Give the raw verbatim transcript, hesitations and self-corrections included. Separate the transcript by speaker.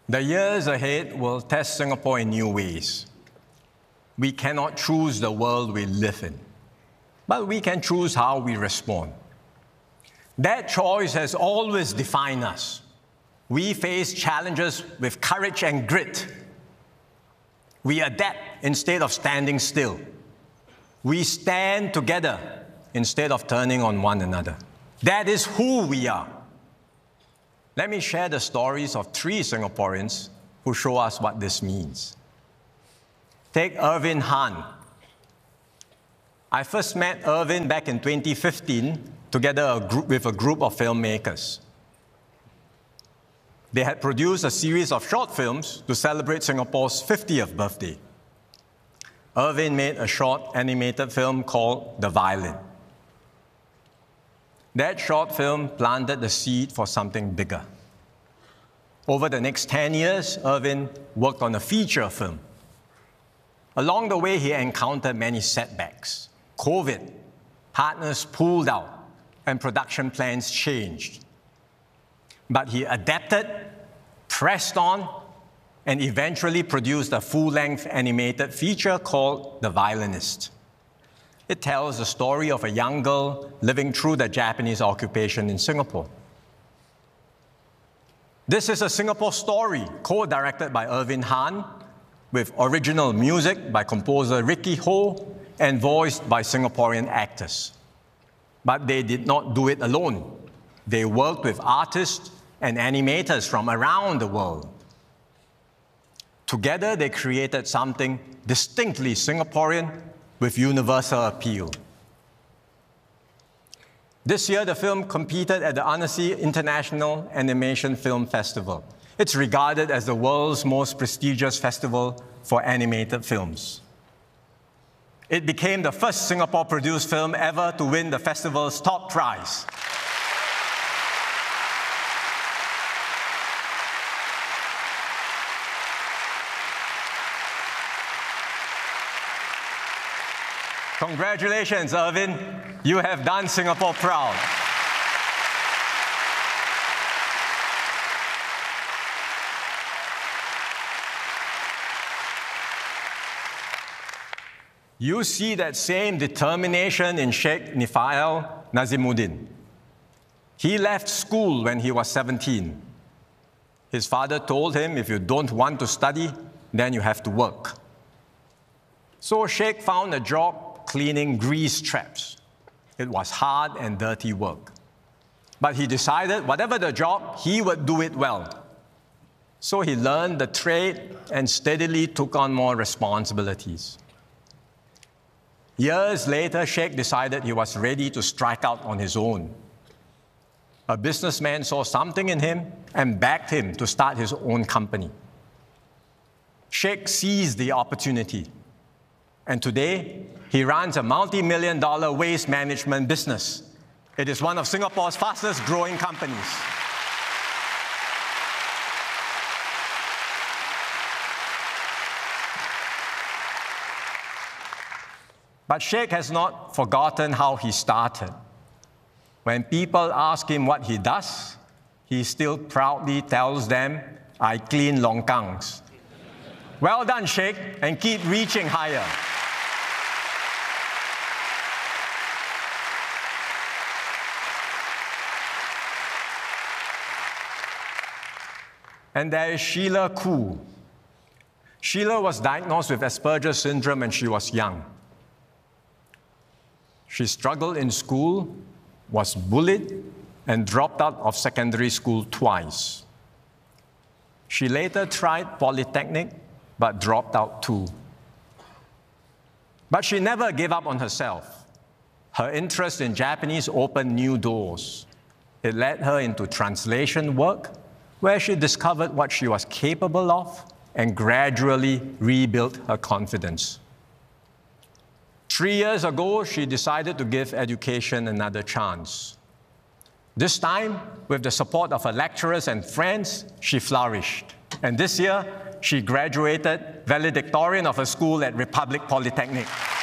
Speaker 1: The years ahead will test Singapore in new ways. We cannot choose the world we live in, but we can choose how we respond. That choice has always defined us. We face challenges with courage and grit. We adapt instead of standing still. We stand together instead of turning on one another. That is who we are. Let me share the stories of three Singaporeans who show us what this means. Take Irvin Han. I first met Irvin back in twenty fifteen together a group, with a group of filmmakers. They had produced a series of short films to celebrate Singapore's fiftieth birthday. Irvin made a short animated film called The Violin. That short film planted the seed for something bigger. Over the next ten years, Irvin worked on a feature film. Along the way, he encountered many setbacks. COVID, partners pulled out, and production plans changed. But he adapted, pressed on, and eventually produced a full-length animated feature called The Violinist. It tells the story of a young girl living through the Japanese occupation in Singapore. This is a Singapore story co-directed by Irvin Han, with original music by composer Ricky Ho and voiced by Singaporean actors. But they did not do it alone. They worked with artists and animators from around the world. Together, they created something distinctly Singaporean with universal appeal. This year, the film competed at the Annecy International Animation Film Festival. It's regarded as the world's most prestigious festival for animated films. It became the first Singapore-produced film ever to win the festival's top prize. Congratulations, Irvin. You have done Singapore proud. You see that same determination in Sheikh Nifail Nazimuddin. He left school when he was seventeen. His father told him, if you don't want to study, then you have to work. So Sheikh found a job cleaning grease traps. It was hard and dirty work. But he decided whatever the job, he would do it well. So he learned the trade and steadily took on more responsibilities. Years later, Sheikh decided he was ready to strike out on his own. A businessman saw something in him and backed him to start his own company. Sheikh seized the opportunity. And today, he runs a multi-million dollar waste management business. It is one of Singapore's fastest growing companies. But Sheikh has not forgotten how he started. When people ask him what he does, he still proudly tells them, I clean longkangs. Well done, Sheikh, and keep reaching higher. And there is Sheila Khoo. Sheila was diagnosed with Asperger's syndrome when she was young. She struggled in school, was bullied, and dropped out of secondary school twice. She later tried Polytechnic, but dropped out too. But she never gave up on herself. Her interest in Japanese opened new doors. It led her into translation work, where she discovered what she was capable of and gradually rebuilt her confidence. Three years ago, she decided to give education another chance. This time, with the support of her lecturers and friends, she flourished. And this year, she graduated valedictorian of her school at Republic Polytechnic.